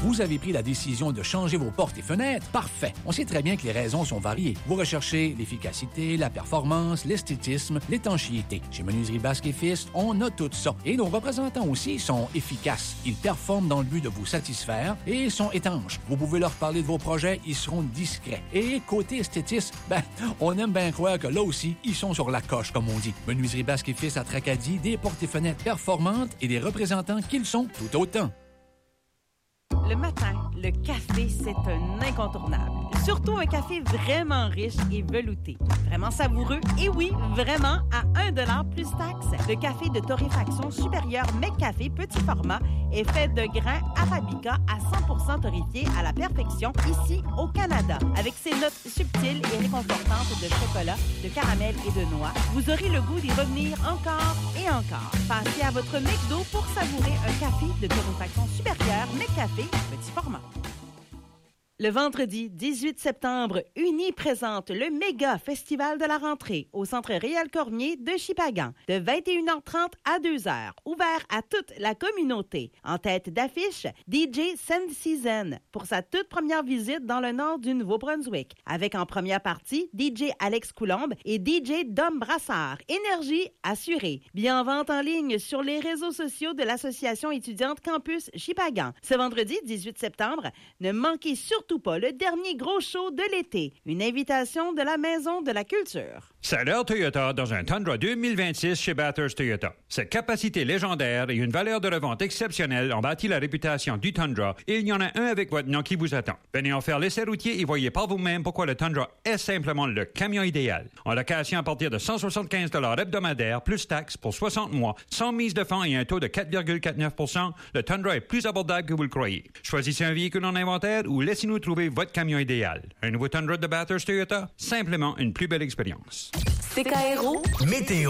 Vous avez pris la décision de changer vos portes et fenêtres? Parfait. On sait très bien que les raisons sont variées. Vous recherchez l'efficacité, la performance, l'esthétisme, l'étanchéité. Chez Menuiserie Basque et Fils, on a tout ça. Et nos représentants aussi sont efficaces. Ils performent dans le but de vous satisfaire et sont étanches. Vous pouvez leur parler de vos projets, ils seront discrets. Et côté esthétisme, on aime bien croire que là aussi, ils sont sur la coche, comme on dit. Menuiserie Basque et Fils à Tracadie, des portes et fenêtres performantes et des représentants qu'ils sont tout autant. Le matin, le café, c'est un incontournable. Surtout un café vraiment riche et velouté. Vraiment savoureux et oui, vraiment à 1$ plus taxes. Le café de torréfaction supérieure McCafé petit format est fait de grains arabica à 100% torréfiés à la perfection ici au Canada. Avec ses notes subtiles et réconfortantes de chocolat, de caramel et de noix, vous aurez le goût d'y revenir encore et encore. Passez à votre McDo pour savourer un café de torréfaction supérieure McCafé petit format. Le vendredi 18 septembre, Uni présente le méga festival de la rentrée au Centre Réal Cormier de Shippagan de 21h30 à 2h, ouvert à toute la communauté. En tête d'affiche, DJ Sand Season pour sa toute première visite dans le nord du Nouveau-Brunswick, avec en première partie DJ Alex Coulombe et DJ Dom Brassard. Énergie assurée. Bien en vente en ligne sur les réseaux sociaux de l'Association étudiante Campus Shippagan. Ce vendredi 18 septembre, ne manquez surtout pas le dernier gros show de l'été. Une invitation de la Maison de la Culture. C'est l'heure Toyota dans un Tundra 2026 chez Bathurst Toyota. Cette capacité légendaire et une valeur de revente exceptionnelle ont bâti la réputation du Tundra et il y en a un avec votre nom qui vous attend. Venez en faire l'essai routier et voyez par vous-même pourquoi le Tundra est simplement le camion idéal. En location à partir de 175 $ hebdomadaires plus taxes pour 60 mois, sans mise de fonds et un taux de 4,49 %, le Tundra est plus abordable que vous le croyez. Choisissez un véhicule en inventaire ou laissez-nous trouver votre camion idéal. Un nouveau Tundra de Bathurst Toyota, simplement une plus belle expérience. CKRO Météo.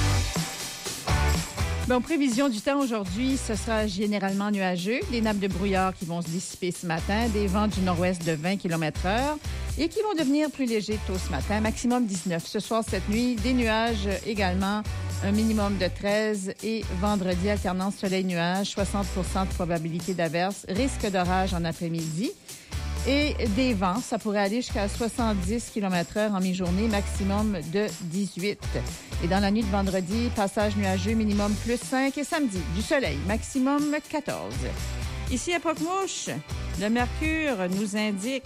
Bon, prévision du temps aujourd'hui, ce sera généralement nuageux. Des nappes de brouillard qui vont se dissiper ce matin, des vents du nord-ouest de 20 km/h et qui vont devenir plus légers tôt ce matin, maximum 19. Ce soir, cette nuit, des nuages également, un minimum de 13 et vendredi, alternance soleil-nuage, 60% de probabilité d'averse, risque d'orage en après-midi. Et des vents, ça pourrait aller jusqu'à 70 km/h en mi-journée, maximum de 18. Et dans la nuit de vendredi, passage nuageux, minimum plus 5. Et samedi, du soleil, maximum 14. Ici à Pocmouche, le mercure nous indique,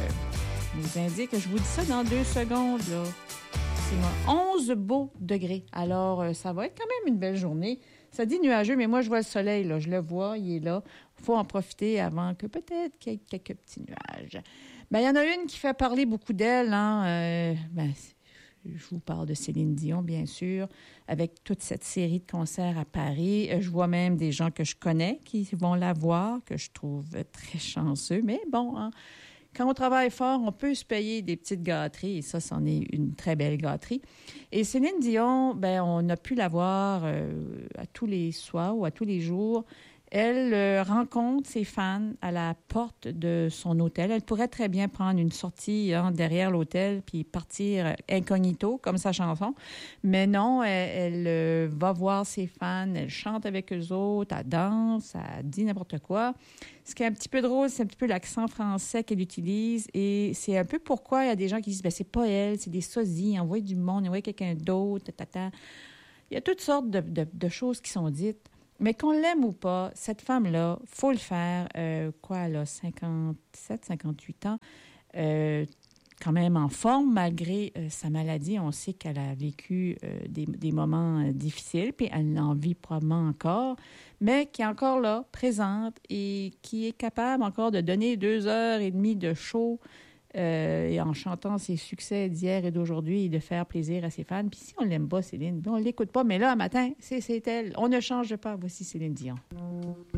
je vous dis ça dans 2 secondes, là. C'est moi, 11 beaux degrés. Alors, ça va être quand même une belle journée. Ça dit nuageux, mais moi, je vois le soleil, là. Je le vois, il est là. Il faut en profiter avant que peut-être qu'il y ait quelques petits nuages. Bien, il y en a une qui fait parler beaucoup d'elle, hein. Je vous parle de Céline Dion, bien sûr, avec toute cette série de concerts à Paris. Je vois même des gens que je connais qui vont la voir, que je trouve très chanceux. Mais bon, hein, quand on travaille fort, on peut se payer des petites gâteries, et ça, c'en est une très belle gâterie. Et Céline Dion, ben, on a pu la voir à tous les soirs ou à tous les jours. Elle rencontre ses fans à la porte de son hôtel. Elle pourrait très bien prendre une sortie derrière l'hôtel puis partir incognito, comme sa chanson. Mais non, elle va voir ses fans, elle chante avec eux autres, elle danse, elle dit n'importe quoi. Ce qui est un petit peu drôle, c'est un petit peu l'accent français qu'elle utilise. Et c'est un peu pourquoi il y a des gens qui disent « c'est pas elle, c'est des sosies, envoie du monde, envoie quelqu'un d'autre, tata. » Il y a toutes sortes de choses qui sont dites. Mais qu'on l'aime ou pas, cette femme-là, faut le faire. Elle a 57, 58 ans, quand même en forme malgré sa maladie. On sait qu'elle a vécu des moments difficiles, puis elle en vit probablement encore, mais qui est encore là, présente, et qui est capable encore de donner 2h30 de show et en chantant ses succès d'hier et d'aujourd'hui et de faire plaisir à ses fans. Puis si on l'aime pas, Céline, on l'écoute pas, mais là, un matin, c'est elle. On ne change pas. Voici Céline Dion.